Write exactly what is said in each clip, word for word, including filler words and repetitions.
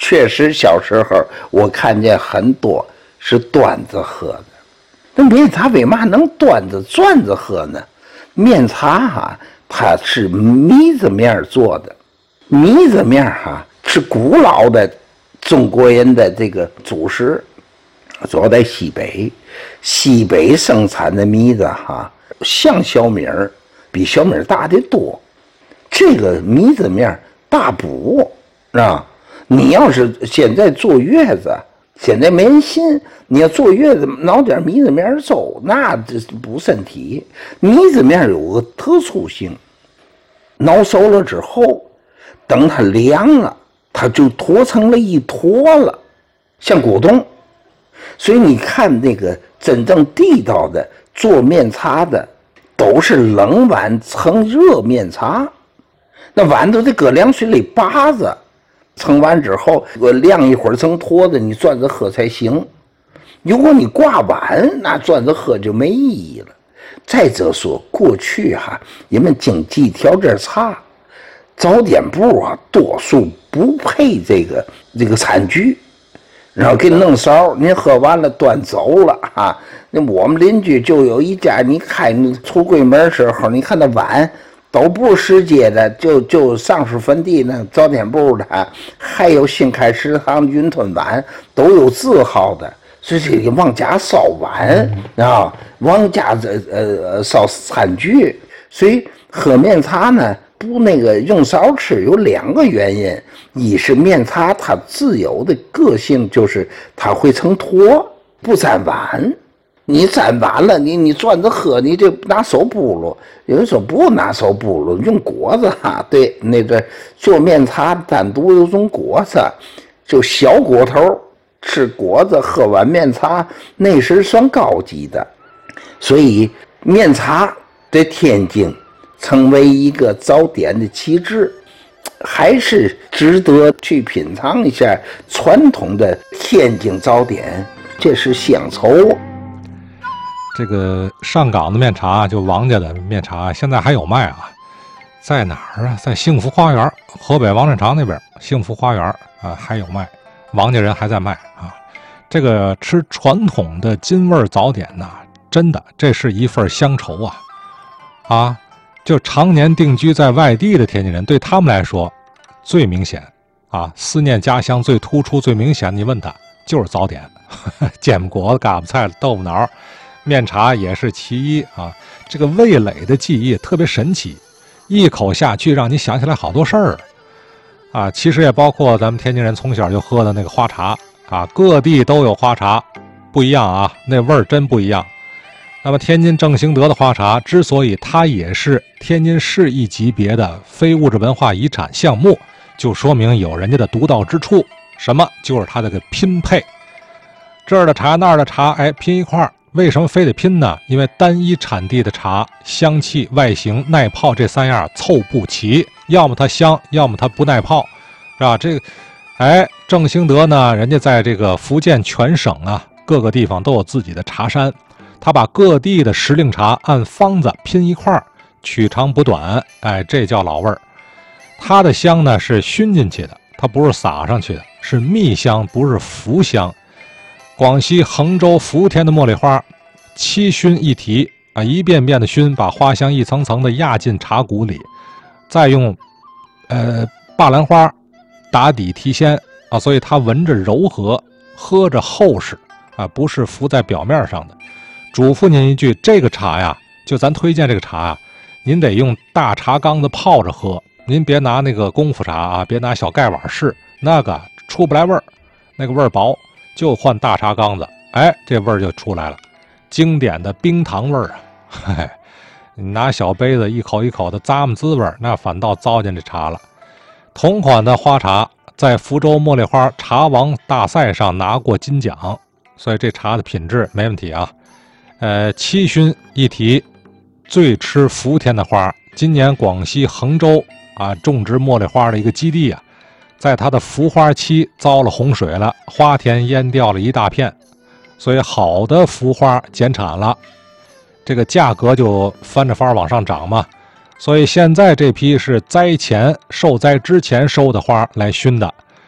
确实小时候我看见很多是端着喝的。那面茶为嘛能端着转着喝呢？面茶哈、啊，它是米字面做的，米字面哈、啊、是古老的中国人的这个主食，主要在西北，西北生产的米子哈、啊，像小米儿，比小米儿大得多。这个米字面大补啊！你要是现在坐月子，现在没人信，你要坐月子熬点米字面粥，那这补身体。米字面有个特殊性，熬熟了之后，等它凉了，它就坨成了一坨了，像果冻。所以你看那个真正地道的做面茶的，都是冷碗盛热面茶。那碗都得搁凉水里扒着，盛完之后我晾一会儿成坨子，你转着喝才行。如果你挂碗，那转着喝就没意义了。再者说，过去哈、啊，人们经济条件差，早点部啊，多数不配这个这个餐具，然后给你弄勺，您喝完了端走了啊。那我们邻居就有一家，你开你出柜门时候，你看那碗。都不是世界的，就就上水坟地那早点部的，还有新开食堂云吞碗，都有字号的，所以这个往家烧碗啊，往家这呃烧餐具。所以喝面茶呢，不那个用勺吃有两个原因，一是面茶它自有的个性，就是它会成坨，不沾碗。你沾碗了，你你转着喝，你就拿手拨噜。有人说不拿手拨噜，用果子哈。对，那个做面茶单独有种果子，就小果头，吃果子喝碗面茶，那是算高级的。所以面茶在天津成为一个早点的旗帜，还是值得去品尝一下传统的天津早点，这是乡愁。 这个上岗的面茶，就王家的面茶，现在还有卖啊，在哪儿啊？在幸福花园，河北王镇长那边幸福花园啊还有卖，王家人还在卖啊。这个吃传统的津味早点呢，真的这是一份乡愁啊啊！就常年定居在外地的天津人，对他们来说最明显啊，思念家乡最突出、最明显。你问他就是早点，煎果子、嘎巴菜、豆腐脑。面茶也是其一啊，这个味蕾的记忆特别神奇，一口下去让你想起来好多事儿啊。其实也包括咱们天津人从小就喝的那个花茶啊，各地都有花茶，不一样啊，那味儿真不一样。那么天津正兴德的花茶之所以它也是天津市一级别的非物质文化遗产项目，就说明有人家的独到之处。什么？就是它这个拼配，这儿的茶那儿的茶，哎，拼一块儿。为什么非得拼呢？因为单一产地的茶香气、外形、耐泡这三样凑不齐，要么它香，要么它不耐泡，是吧？这个，哎，正兴德呢，人家在这个福建全省啊，各个地方都有自己的茶山，他把各地的时令茶按方子拼一块儿，取长补短，哎，这叫老味儿。它的香呢是熏进去的，它不是撒上去的，是蜜香，不是浮香。广西衡州福田的茉莉花，七熏一提啊，一遍遍的熏，把花香一层层的压进茶骨里，再用呃霸兰花打底提鲜啊，所以它闻着柔和，喝着厚实啊，不是浮在表面上的。嘱咐您一句，这个茶呀，就咱推荐这个茶呀，您得用大茶缸子泡着喝，您别拿那个功夫茶啊，别拿小盖碗试，那个出不来味儿，那个味儿薄。就换大茶缸子，哎，这味儿就出来了，经典的冰糖味儿啊！嘿嘿，你拿小杯子一口一口的咂摸滋味，那反倒糟践这茶了。同款的花茶在福州茉莉花茶王大赛上拿过金奖，所以这茶的品质没问题啊。呃，七熏一提，最吃福田的花。今年广西衡州啊种植茉莉花的一个基地啊。在它的浮花期遭了洪水了，花田淹掉了一大片，所以好的浮花减产了，这个价格就翻着法往上涨嘛。所以现在这批是灾前受灾之前收的花来熏的，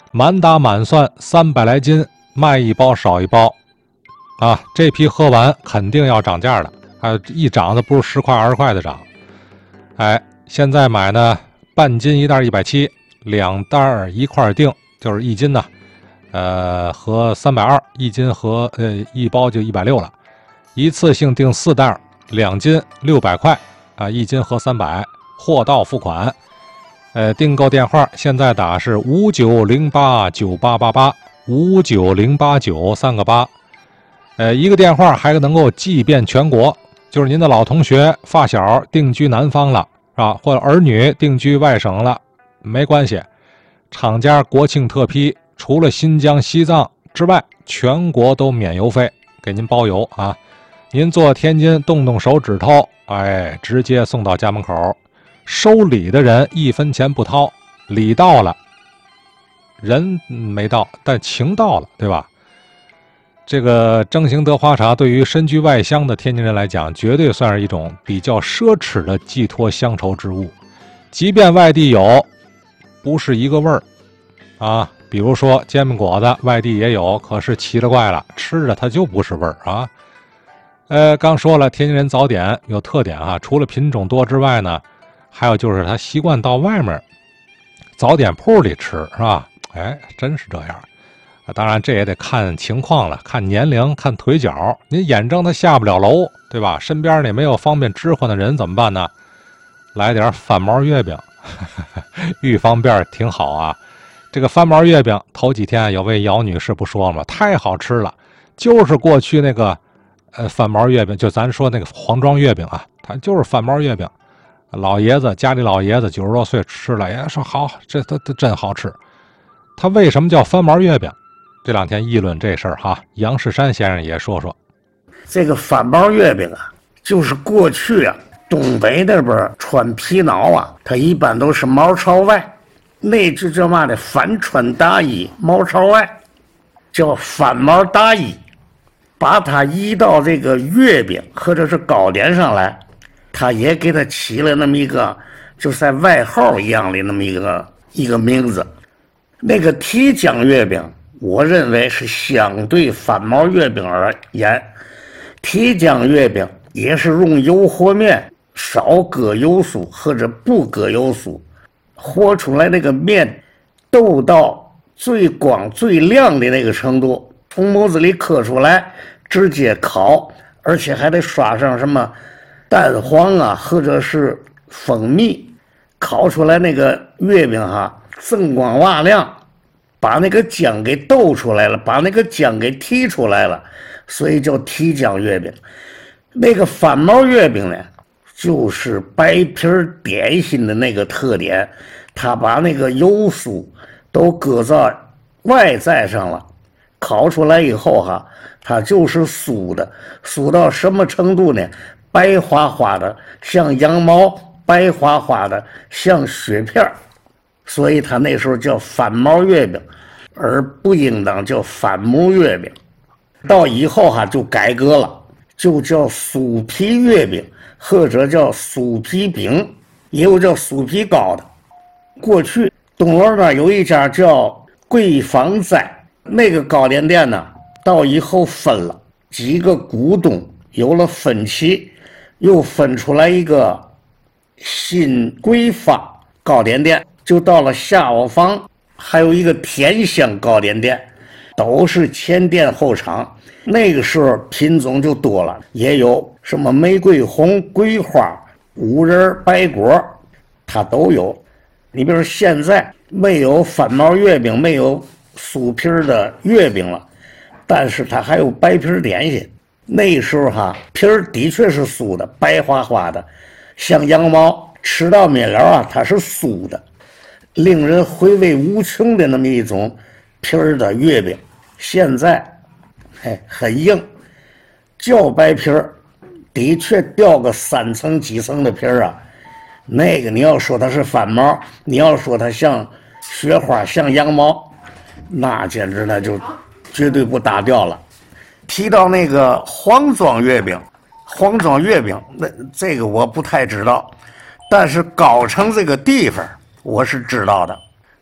满打满算三百来斤，卖一包少一包，啊，这批喝完肯定要涨价的，啊，一涨的不是十块二十块的涨。哎，现在买呢，半斤一袋一百七，两袋一块订，就是一斤呢，呃，合三百二，一斤合呃一包就一百六了。一次性订四袋，两斤六百块，啊，一斤合三百，货到付款。呃，订购电话现在打是五九零八九八八八，五九零八九三个八。呃，一个电话还能够寄遍全国，就是您的老同学、发小定居南方了，是吧？或者儿女定居外省了，没关系。厂家国庆特批，除了新疆、西藏之外，全国都免邮费，给您包邮啊。您坐天津动动手指头，哎，直接送到家门口。收礼的人一分钱不掏，礼到了，人没到，但情到了，对吧？这个正兴德华茶对于身居外乡的天津人来讲，绝对算是一种比较奢侈的寄托乡愁之物。即便外地有，不是一个味儿啊。比如说煎饼果子，外地也有，可是奇了怪了，吃着它就不是味儿啊。呃，刚说了，天津人早点有特点啊，除了品种多之外呢，还有就是他习惯到外面早点铺里吃，是吧？哎，真是这样。当然这也得看情况了，看年龄，看腿脚。您眼睁他下不了楼，对吧？身边也没有方便置换的人怎么办呢？来点翻毛月饼，预防便挺好啊。这个翻毛月饼头几天有位姚女士不说了吗？太好吃了，就是过去那个呃翻毛月饼，就咱说那个黄庄月饼啊，它就是翻毛月饼。老爷子家里老爷子九十多岁吃了，哎，说好，这这这真好吃。他为什么叫翻毛月饼？这两天议论这事儿哈，杨世山先生也说说。 这个翻毛月饼啊，就是过去啊，东北那边穿皮袄啊，它一般都是毛朝外，那就叫嘛的反穿大衣，毛朝外，叫翻毛大衣，把它移到这个月饼或者是糕点上来。他也给他起了那么一个，就像外号一样的那么一个一个名字。那个提浆月饼，我认为是相对翻毛月饼而言，提浆月饼也是用油和面少搁油酥或者不搁油酥，和出来那个面豆到最光最亮的那个程度，从模子里刻出来，直接烤，而且还得刷上什么蛋黄啊，或者是蜂蜜，烤出来那个月饼哈，锃光瓦亮，把那个浆给斗出来了，把那个浆给提出来了，所以叫提浆月饼。那个翻毛月饼呢，就是白皮点心的那个特点，它把那个油酥都搁在外在上了，烤出来以后哈，它就是酥的，酥到什么程度呢？白花花的像羊毛，白花花的像雪片，所以他那时候叫翻毛月饼，而不应当叫翻模月饼。到以后哈就改革了，就叫酥皮月饼，或者叫酥皮饼，也有叫酥皮糕的。过去东楼那有一家叫桂坊斋，那个糕点店呢，到以后分了几个股东，有了分歧。又分出来一个新桂坊糕点店，就到了下午房，还有一个甜香糕点店，都是前店后厂。那个时候品种就多了，也有什么玫瑰红、桂花、五仁、白果，它都有。你比如现在没有翻毛月饼，没有酥皮的月饼了，但是它还有白皮点心。那时候哈，皮儿的确是酥的，白花花的，像羊毛，吃到面了啊，它是酥的，令人回味无穷的那么一种皮儿的月饼。现在，哎，很硬，较白皮儿，的确掉个三层几层的皮儿啊。那个你要说它是翻毛，你要说它像雪花，像羊毛，那简直那就绝对不搭调了。提到那个黄庄月饼，黄庄月饼那这个我不太知道，但是高城这个地方我是知道的。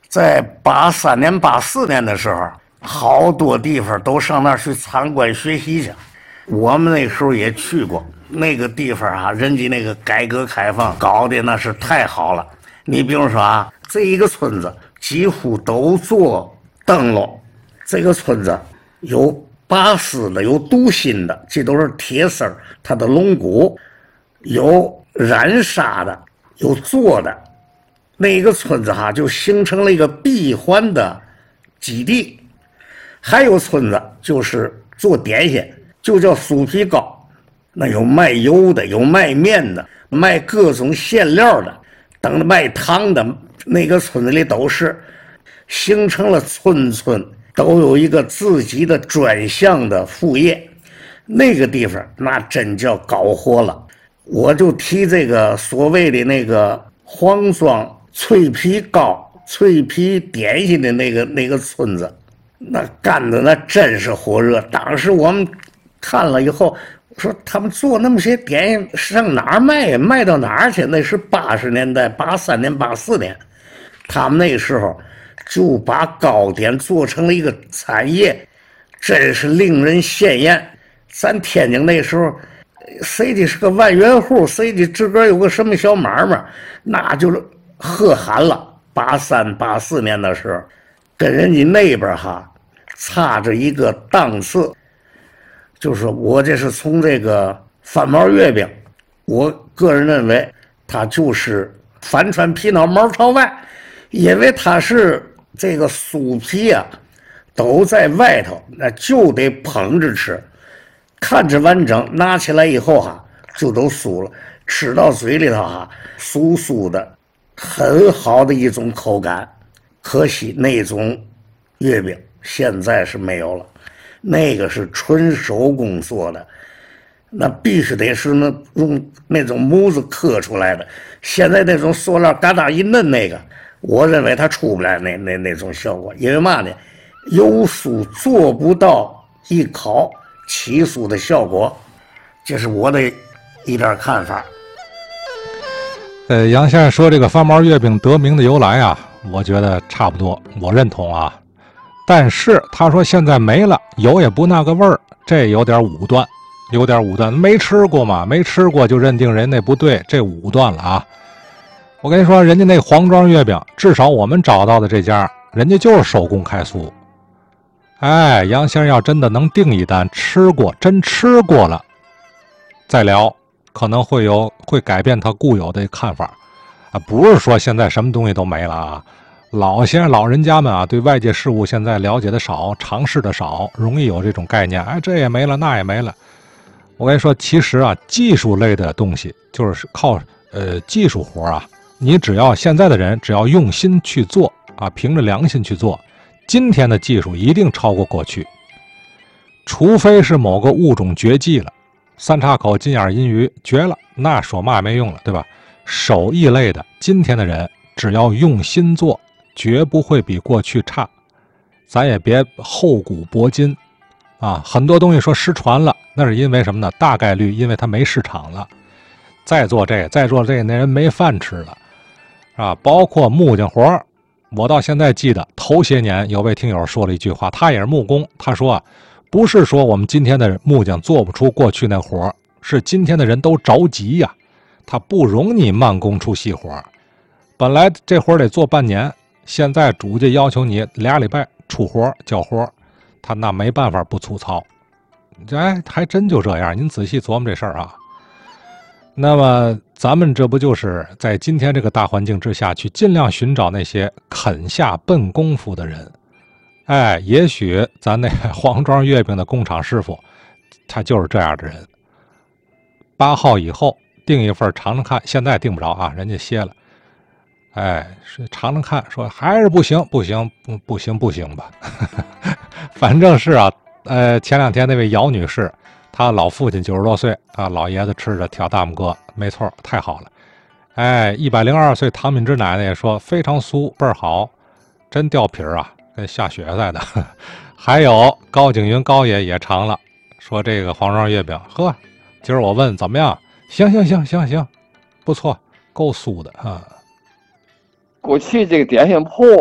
在八三年、八四年的时候，好多地方都上那儿去参观学习去。我们那时候也去过那个地方啊，人家那个改革开放搞的那是太好了。你比如说啊，这一个村子几乎都做灯笼，这个村子有拔丝的，有镀锌的，这都是铁丝儿，它的龙骨，有染纱的，有做的。那个村子哈、啊、就形成了一个闭环的基地。还有村子就是做点心，就叫酥皮糕，那有卖油的，有卖面的，卖各种馅料的，等卖糖的，那个村子里都是，形成了村村都有一个自己的专项的副业。那个地方那真叫搞活了。我就提这个所谓的那个黄庄脆皮糕、脆皮点心的那个那个村子，那干的那真是火热。当时我们看了以后说，他们做那么些点心上哪儿卖呀？卖到哪儿去？那是八十年代，八三年、八四年，他们那个时候就把糕点做成了一个产业，真是令人羡艳。咱天津那时候，谁的是个万元户，谁的自个儿有个什么小买卖，那就是喝喊了。八三、八四年的时候，跟人家那边哈差着一个档次。就是我这是从这个翻毛月饼，我个人认为它就是反穿皮脑毛朝外，因为它是这个酥皮啊都在外头，那就得捧着吃，看着完整，拿起来以后哈就都酥了，吃到嘴里头哈酥酥的，很好的一种口感。可惜那种月饼现在是没有了，那个是纯手工做的，那必须得是那用那种模子刻出来的。现在那种塑料嘎达一嫩那个，我认为它出不来那那那种效果。因为嘛呢，油酥做不到一烤起酥的效果，这是我的一点看法。 呃，杨先生说这个翻毛月饼得名的由来啊，我觉得差不多，我认同啊。但是他说现在没了，有也不那个味儿，这有点武断，有点武断。没吃过嘛，没吃过就认定人那不对，这武断了啊！我跟你说，人家那黄庄月饼，至少我们找到的这家，人家就是手工开酥。哎，杨先生要真的能订一单，吃过，真吃过了，再聊，可能会有会改变他固有的看法啊，不是说现在什么东西都没了啊。老先生老人家们啊，对外界事物现在了解的少，尝试的少，容易有这种概念，哎，这也没了，那也没了。我跟你说，其实啊，技术类的东西就是靠呃技术活啊，你只要现在的人只要用心去做啊，凭着良心去做，今天的技术一定超过过去。除非是某个物种绝迹了，三岔口金眼银鱼绝了，那说嘛没用了，对吧？手艺类的，今天的人只要用心做，绝不会比过去差。咱也别厚古薄今啊，很多东西说失传了，那是因为什么呢？大概率因为它没市场了。再做这个再做这个，那人没饭吃了啊。包括木匠活，我到现在记得头些年有位听友说了一句话，他也是木工，他说啊，不是说我们今天的木匠做不出过去那活，是今天的人都着急呀、啊，他不容你慢工出细活。本来这活得做半年，现在主家要求你俩礼拜出活交活，他那没办法不粗糙。哎，还真就这样，您仔细琢磨这事儿啊。那么咱们这不就是在今天这个大环境之下，去尽量寻找那些肯下笨功夫的人。哎，也许咱那黄庄月饼的工厂师傅，他就是这样的人。八号以后订一份尝尝看，现在订不着啊，人家歇了。哎，是尝尝看，说还是不行，不行，不不行，不行吧。反正是啊，呃，前两天那位姚女士，她老父亲九十多岁啊，老爷子吃着挑大拇哥，没错，太好了。哎，一百零二岁唐敏芝奶奶也说非常酥，倍儿好，真掉皮儿啊，跟下雪似的。还有高景云高爷也尝了，说这个黄庄月饼，呵，今儿我问怎么样？行行行行行，不错，够酥的啊。 过去这个点心铺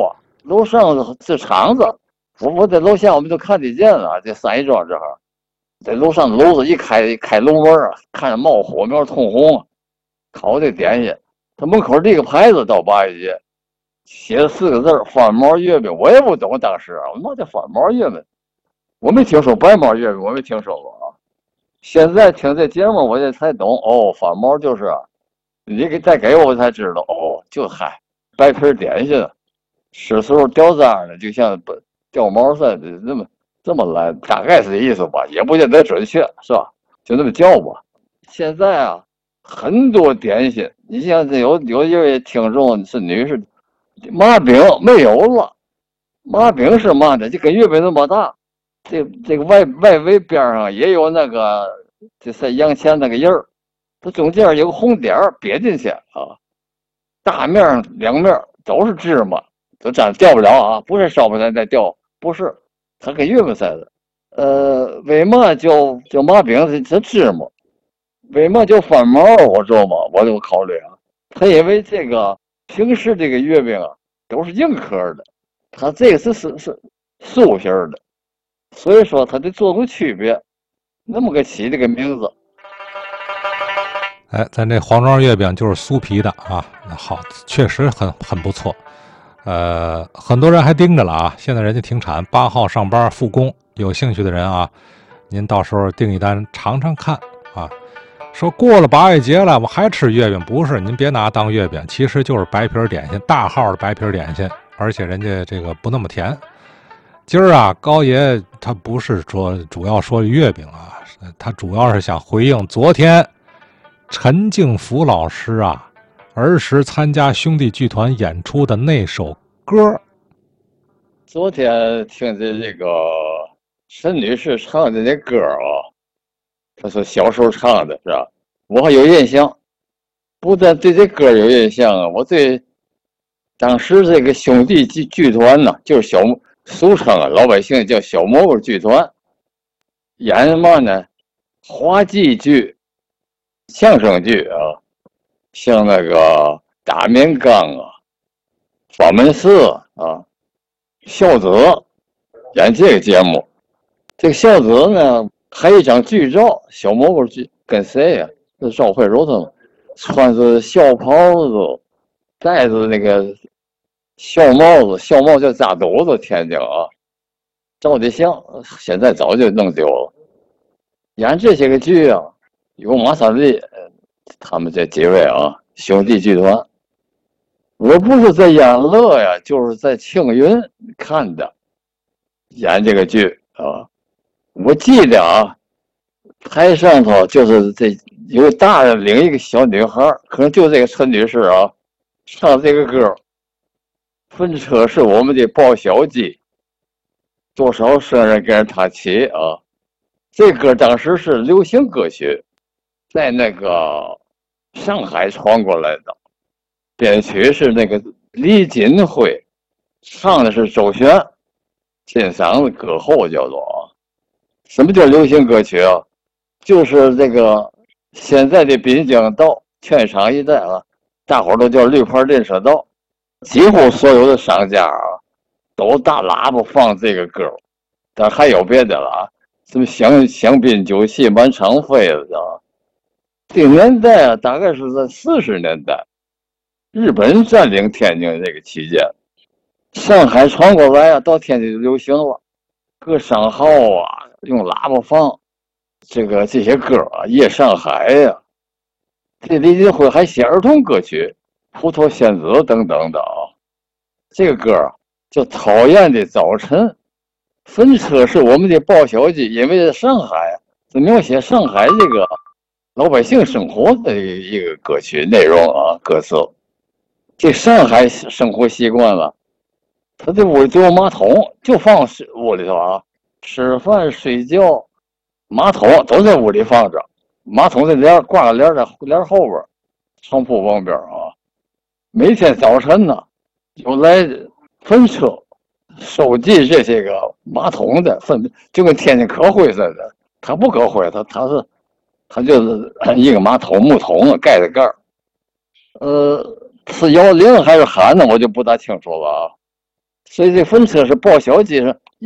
楼上是厂子，我我在楼下我们都看得见了，这三义庄这哈，在楼上楼子一开一开楼门啊，看着冒火苗通红，烤的点心。他门口立个牌子到八一节，写了四个字翻毛月饼，我也不懂当时啊，我妈叫翻毛月饼，我没听说白毛月饼，我没听说过啊。现在听这节目我也才懂哦，翻毛就是，你给再给我我才知道哦，就嗨白皮点心，吃时候掉渣的，就像掉毛似的，这么这么来，大概是这意思吧，也不见得准确，是吧？就那么叫吧。现在啊。很多点心，你像这有有一位听众是女士，麻饼没有了，麻饼是嘛的，就跟月饼那么大，这这个外外围边上也有那个就是洋钱那个印儿，它中间有个红点儿别进去啊，大面两面都是芝麻，都粘掉不了啊，不是烧不来再掉，不是，它跟月饼似的，呃，为嘛叫叫麻饼是是芝麻？为嘛叫翻毛？我知道吗？我就考虑啊，他因为这个平时这个月饼啊都是硬壳的，他这个是是是酥皮的，所以说他得做个区别，那么个起这个名字。 哎，咱这黄庄月饼就是酥皮的啊，好，确实很很不错。呃，很多人还盯着了啊，现在人家停产，八号上班复工，有兴趣的人啊，您到时候订一单尝尝看啊。说过了八月节了，我还吃月饼？不是，您别拿当月饼，其实就是白皮点心，大号的白皮点心，而且人家这个不那么甜。今儿啊，高爷他不是说主要说月饼啊，他主要是想回应昨天陈静福老师啊儿时参加兄弟剧团演出的那首歌。 昨天听见这个陈女士唱的那歌啊。他说小时候唱的是吧？我还有印象，不但对这歌有印象啊，我对当时这个兄弟剧剧团呢，就是小俗称啊，老百姓叫小蘑菇剧团，演什么呢？滑稽剧、相声剧啊，像那个大面缸啊、法门寺啊、孝子演这个节目。这个孝子呢？还有一张剧照，小蘑菇剧跟谁呀、啊？是赵慧茹他们，穿着孝袍子，戴着那个孝帽子，孝帽叫扎斗子，天津啊，照的像，现在早就弄丢了。演这些个剧啊，有马三立，他们这几位啊，兄弟剧团。我不是在演乐呀，就是在庆云看的，演这个剧啊。我记得啊，台上头就是这有个大人领一个小女孩，可能就这个陈女士啊，唱这个歌，分车是我们的报晓鸡，多少生人跟着他骑啊。这歌当时是流行歌曲，在那个上海传过来的，编曲是那个李锦辉，唱的是周璇，金嗓子歌后叫做啊。什么叫流行歌曲啊？就是这个现在的滨江道、劝场一带啊，大伙儿都叫绿牌电车道，几乎所有的商家啊，都大喇叭放这个歌，但还有别的了啊，什么香香槟酒气满场飞的啊。这个年代啊，大概是在四十年代，日本占领天津这个期间，上海传过来啊，到天津就流行了，各商号啊。用喇叭放这个这些歌啊，夜上海呀、啊，这李金辉还写儿童歌曲，普陀仙子等等的啊。这个歌啊叫《讨厌的早晨》，分车是我们的报晓鸡，因为在上海是描写上海这个老百姓生活的一个歌曲内容啊，歌词。这上海生活习惯了，他这屋里就有马桶，就放屋里头啊。吃饭睡觉，马桶都在屋里放着，马桶的帘挂个帘在帘后边，床铺旁边啊。每天早晨呢，有来分车收集这些个马桶的分，就跟天津可灰似的。它不可灰，它它是它就是一个马桶木桶盖的盖儿。呃，是摇铃还是喊呢？我就不大清楚了啊。 所以这粉车是报销机上